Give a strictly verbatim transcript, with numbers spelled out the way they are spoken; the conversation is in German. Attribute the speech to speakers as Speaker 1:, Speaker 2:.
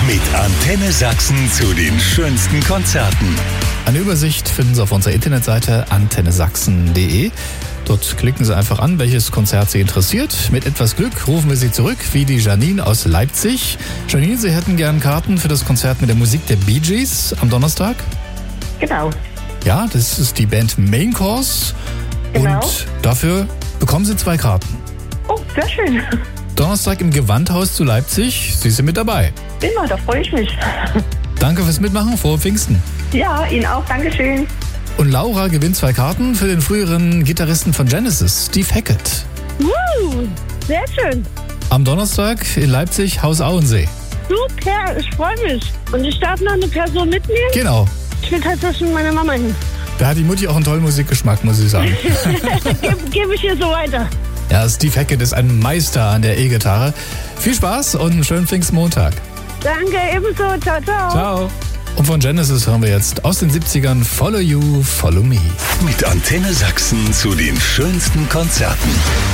Speaker 1: Mit Antenne Sachsen zu den schönsten Konzerten.
Speaker 2: Eine Übersicht finden Sie auf unserer Internetseite antenne sachsen punkt de. Dort klicken Sie einfach an, welches Konzert Sie interessiert. Mit etwas Glück rufen wir Sie zurück, wie die Janine aus Leipzig. Janine, Sie hätten gern Karten für das Konzert mit der Musik der Bee Gees am Donnerstag?
Speaker 3: Genau.
Speaker 2: Ja, das ist die Band Main Course.
Speaker 3: Genau.
Speaker 2: Und dafür bekommen Sie zwei Karten.
Speaker 3: Oh, sehr schön.
Speaker 2: Donnerstag im Gewandhaus zu Leipzig. Sie sind mit dabei.
Speaker 3: Immer, da freue ich mich.
Speaker 2: Danke fürs Mitmachen. Frohe Pfingsten.
Speaker 3: Ja, Ihnen auch. Dankeschön.
Speaker 2: Und Laura gewinnt zwei Karten für den früheren Gitarristen von Genesis, Steve Hackett.
Speaker 4: Uh, sehr schön.
Speaker 2: Am Donnerstag in Leipzig, Haus Auensee.
Speaker 4: Super, ich freue mich. Und ich darf noch eine Person mitnehmen?
Speaker 2: Genau.
Speaker 4: Ich will tatsächlich mit meiner Mama hin.
Speaker 2: Da hat die Mutti auch einen tollen Musikgeschmack, muss ich sagen.
Speaker 4: Gebe geb ich hier so weiter.
Speaker 2: Ja, Steve Hackett ist ein Meister an der E-Gitarre. Viel Spaß und einen schönen Pfingstmontag.
Speaker 4: Danke, ebenso. Ciao, ciao.
Speaker 2: Ciao. Und von Genesis hören wir jetzt aus den siebzigern Follow You, Follow Me.
Speaker 1: Mit Antenne Sachsen zu den schönsten Konzerten.